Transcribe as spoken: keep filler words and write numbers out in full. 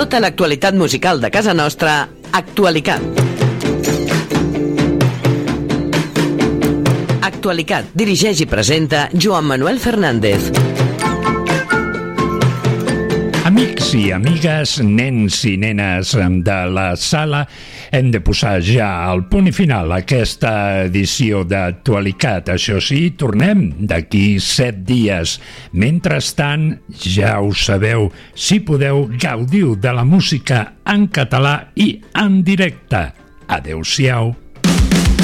Tota l'actualitat musical de casa nostra, Actualicat. Actualicat dirigeix i presenta Joan Manuel Fernández. Amics i amigues, nens i nenes de la sala, hem de posar ja el punt i final a aquesta edició d'Actualicat. Això sí, tornem d'aquí set dies. Mentrestant, ja ho sabeu, si podeu, gaudiu de la música en català i en directe. Adéu-siau.